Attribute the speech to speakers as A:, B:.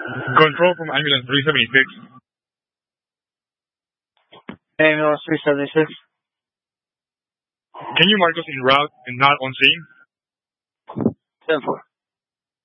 A: Control from ambulance 376.
B: Ambulance 376.
A: Can you mark us en route and not on scene?
B: 10-4.